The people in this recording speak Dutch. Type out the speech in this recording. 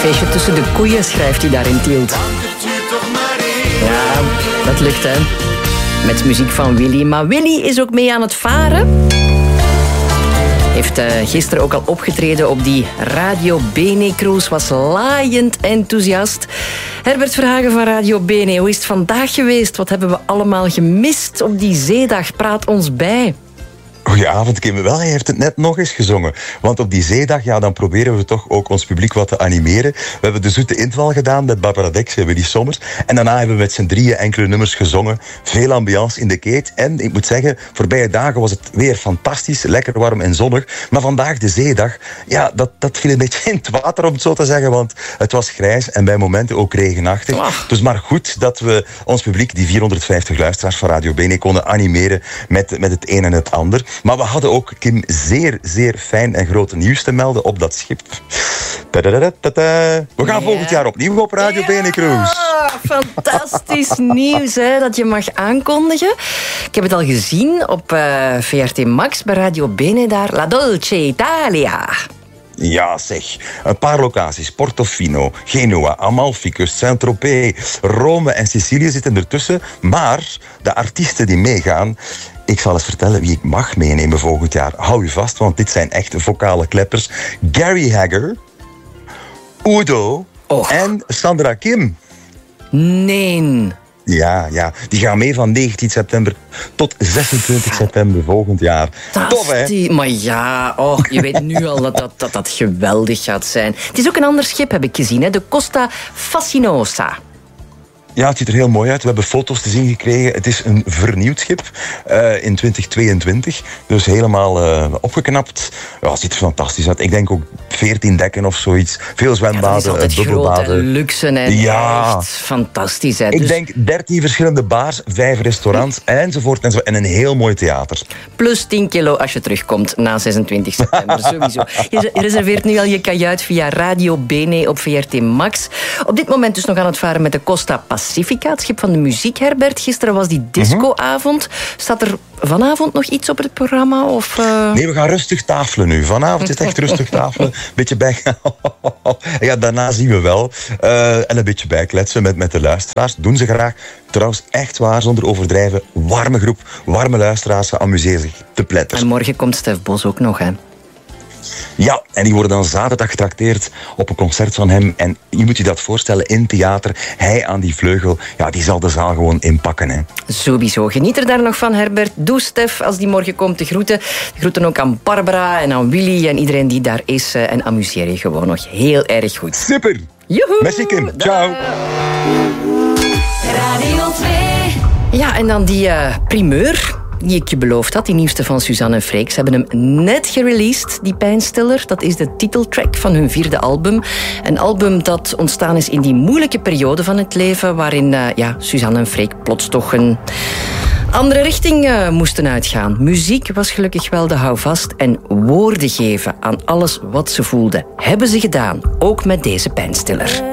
feestje tussen de koeien, schrijft hij daar in Tielt. Ja, dat lukt, hè. Met muziek van Willy. Maar Willy is ook mee aan het varen. Heeft gisteren ook al opgetreden op die Radio Bene Cruise. Was laaiend enthousiast. Herbert Verhagen van Radio Bene, hoe is het vandaag geweest? Wat hebben we allemaal gemist op die zeedag? Praat ons bij. Goedenavond, Kim. Wel, hij heeft het net nog eens gezongen. Want op die zeedag, ja, dan proberen we toch ook ons publiek wat te animeren. We hebben de Zoete Inval gedaan met Barbara Dex, hebben die Sommers. En daarna hebben we met z'n drieën enkele nummers gezongen. Veel ambiance in de keet. En ik moet zeggen, voorbije dagen was het weer fantastisch. Lekker warm en zonnig. Maar vandaag, de zeedag, ja, dat viel een beetje in het water, om het zo te zeggen. Want het was grijs en bij momenten ook regenachtig. Dus maar goed dat we ons publiek, die 450 luisteraars van Radio Bene, konden animeren met het een en het ander. Maar we hadden ook, Kim, zeer, zeer fijn en grote nieuws te melden op dat schip. We gaan volgend jaar opnieuw op Radio Bene Cruise. Fantastisch nieuws, hè, dat je mag aankondigen. Ik heb het al gezien op VRT Max bij Radio Bene daar. La Dolce Italia. Ja, zeg. Een paar locaties. Portofino, Genua, Amalficus, Saint-Tropez, Rome en Sicilië zitten ertussen. Maar de artiesten die meegaan... Ik zal eens vertellen wie ik mag meenemen volgend jaar. Hou u vast, want dit zijn echt vocale kleppers. Gary Hagger, Udo en Sandra Kim. Nee. Ja, die gaan mee van 19 september tot 26 september volgend jaar. Tof, hè? Maar ja, je weet nu al dat geweldig gaat zijn. Het is ook een ander schip, heb ik gezien, hè? De Costa Fascinosa. Ja, het ziet er heel mooi uit. We hebben foto's te zien gekregen. Het is een vernieuwd schip in 2022. Dus helemaal opgeknapt. Ja, het ziet er fantastisch uit. Ik denk ook 14 dekken of zoiets. Veel zwembaden, bubbelbaden. Groot en luxe en echt fantastisch. Hè. Ik denk 13 verschillende bars, 5 restaurants enzovoort. En een heel mooi theater. Plus 10 kilo als je terugkomt na 26 september. Sowieso. Je reserveert nu al je kajuit via Radio Bene op VRT Max. Op dit moment dus nog aan het varen met de Costa Pacifica, het schip van de muziek, Herbert. Gisteren was die discoavond. Staat er vanavond nog iets op het programma? Of, Nee, we gaan rustig tafelen nu. Vanavond is het echt rustig tafelen. Beetje bij... Ja, daarna zien we wel. En een beetje bijkletsen met de luisteraars. Doen ze graag. Trouwens, echt waar, zonder overdrijven. Warme groep, warme luisteraars. Ze amuseren zich te pletteren. En morgen komt Stef Bos ook nog, hè? Ja, en die worden dan zaterdag getrakteerd op een concert van hem. En je moet je dat voorstellen, in theater. Hij aan die vleugel, ja, die zal de zaal gewoon inpakken, hè. Sowieso. Geniet er daar nog van, Herbert. Doe Stef, als die morgen komt, de groeten. De groeten ook aan Barbara en aan Willy en iedereen die daar is. En amuseer je gewoon nog heel erg goed. Super! Joehoe! Merci, Kim. Ciao! Radio 2. Ja, en dan die primeur die ik je beloofd had, die nieuwste van Suzanne en Freek. Ze hebben hem net gereleased, die Pijnstiller. Dat is de titeltrack van hun 4e album. Een album dat ontstaan is in die moeilijke periode van het leven, waarin Suzanne en Freek plots toch een andere richting moesten uitgaan. Muziek was gelukkig wel de houvast en woorden geven aan alles wat ze voelden. Hebben ze gedaan, ook met deze Pijnstiller.